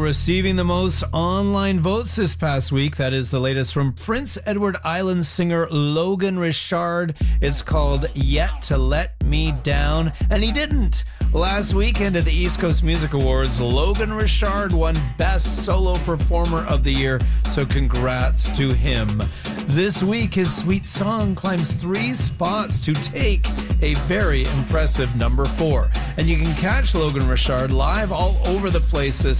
receiving the most online votes this past week. That is the latest from Prince Edward Island singer Logan Richard. It's called Yet to Let Me Down, and he didn't. Last weekend at the East Coast Music Awards, Logan Richard won Best Solo Performer of the Year, so congrats to him. This week, his sweet song climbs 3 spots to take a very impressive number 4. And you can catch Logan Richard live all over the place this